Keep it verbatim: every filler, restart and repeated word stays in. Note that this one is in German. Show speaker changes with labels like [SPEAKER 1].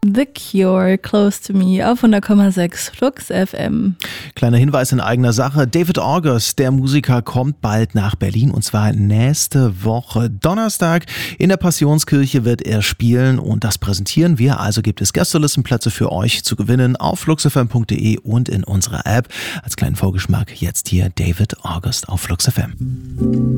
[SPEAKER 1] The Cure, Close to Me auf hundert Komma sechs Flux F M.
[SPEAKER 2] Kleiner Hinweis in eigener Sache. David August, der Musiker, kommt bald nach Berlin und zwar nächste Woche Donnerstag. In der Passionskirche wird er spielen und das präsentieren wir. Also gibt es Gästelistenplätze für euch zu gewinnen auf fluxfm punkt de und in unserer App. Als kleinen Vorgeschmack jetzt hier David August auf Flux F M.